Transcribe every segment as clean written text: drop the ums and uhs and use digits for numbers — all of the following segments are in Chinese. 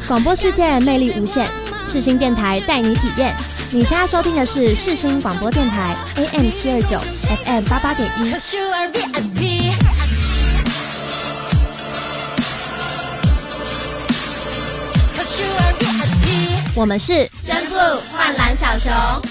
广播世界魅力无限，世新电台带你体验。你现在收听的是世新广播电台 AM729 FM88.1。我们是真不幻蓝小熊。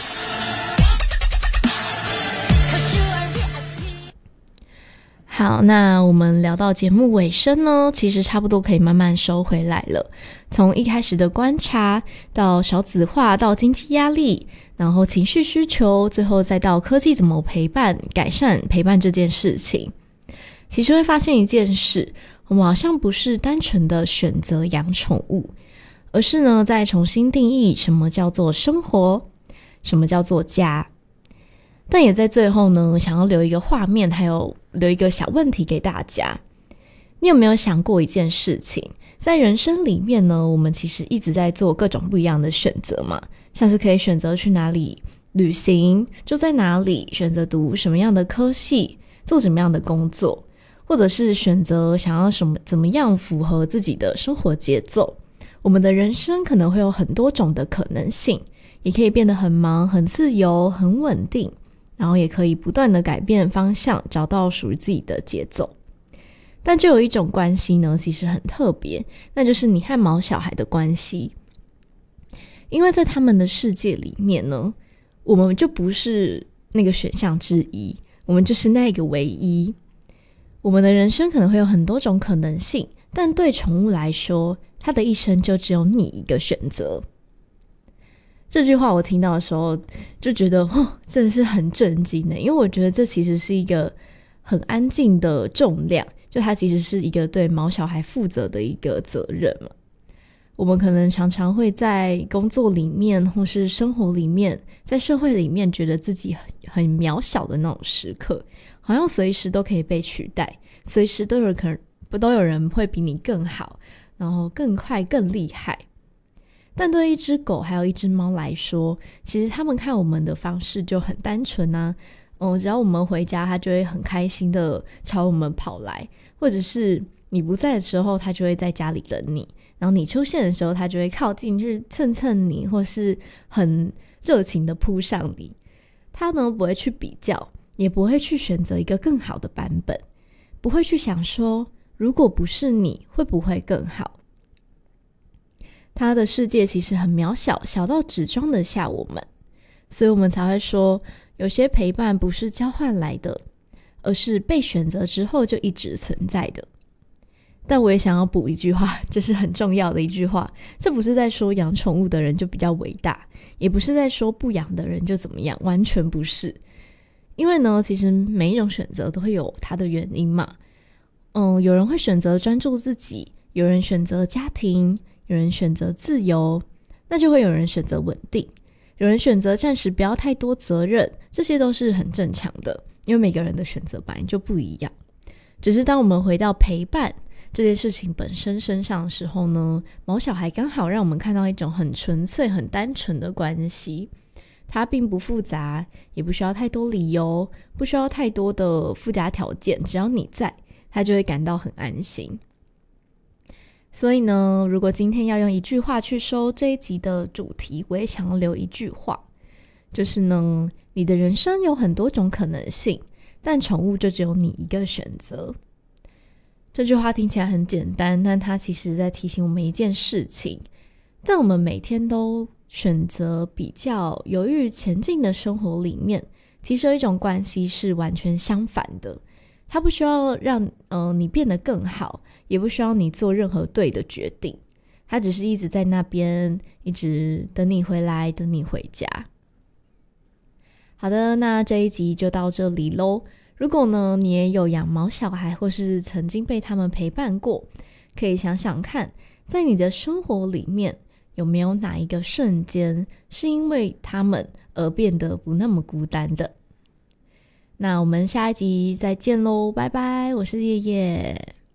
好，那我们聊到节目尾声呢，其实差不多可以慢慢收回来了。从一开始的观察，到少子化，到经济压力，然后情绪需求，最后再到科技怎么陪伴、改善陪伴这件事情。其实会发现一件事，我们好像不是单纯的选择养宠物，而是呢再重新定义什么叫做生活，什么叫做家。但也在最后呢，想要留一个画面，还有留一个小问题给大家。你有没有想过一件事情，在人生里面呢，我们其实一直在做各种不一样的选择嘛，像是可以选择去哪里旅行，住在哪里，选择读什么样的科系，做什么样的工作，或者是选择想要怎么样符合自己的生活节奏。我们的人生可能会有很多种的可能性，也可以变得很忙、很自由、很稳定，然后也可以不断的改变方向，找到属于自己的节奏。但就有一种关系呢，其实很特别，那就是你和毛小孩的关系。因为在他们的世界里面呢，我们就不是那个选项之一，我们就是那个唯一。我们的人生可能会有很多种可能性，但对宠物来说，它的一生就只有你一个选择。这句话我听到的时候就觉得真的是很震惊的，因为我觉得这其实是一个很安静的重量，就它其实是一个对毛小孩负责的一个责任嘛。我们可能常常会在工作里面或是生活里面，在社会里面觉得自己很渺小的那种时刻，好像随时都可以被取代，随时都有人会比你更好，然后更快更厉害。但对一只狗还有一只猫来说，其实他们看我们的方式就很单纯啊。只要我们回家，它就会很开心的朝我们跑来，或者是你不在的时候，它就会在家里等你，然后你出现的时候，它就会靠近去蹭蹭你，或是很热情的扑上你。它呢不会去比较，也不会去选择一个更好的版本，不会去想说如果不是你会不会更好。他的世界其实很渺小，小到只装得下我们，所以我们才会说，有些陪伴不是交换来的，而是被选择之后就一直存在的。但我也想要补一句话，这是很重要的一句话，这不是在说养宠物的人就比较伟大，也不是在说不养的人就怎么样，完全不是。因为呢，其实每一种选择都会有它的原因嘛。有人会选择专注自己，有人选择家庭，有人选择自由，那就会有人选择稳定，有人选择暂时不要太多责任，这些都是很正常的，因为每个人的选择本来就不一样。只是当我们回到陪伴这件事情本身身上的时候呢，毛小孩刚好让我们看到一种很纯粹很单纯的关系，它并不复杂，也不需要太多理由，不需要太多的附加条件，只要你在，它就会感到很安心。所以呢，如果今天要用一句话去收这一集的主题，我也想要留一句话，就是呢，你的人生有很多种可能性，但宠物就只有你一个选择。这句话听起来很简单，但它其实在提醒我们一件事情，在我们每天都选择比较犹豫前进的生活里面，其实有一种关系是完全相反的。它不需要让你变得更好，也不需要你做任何对的决定，它只是一直在那边，一直等你回来，等你回家。好的，那这一集就到这里咯。如果呢你也有养毛小孩，或是曾经被他们陪伴过，可以想想看，在你的生活里面有没有哪一个瞬间是因为他们而变得不那么孤单的。那我们下一集再见咯，拜拜，我是叶叶。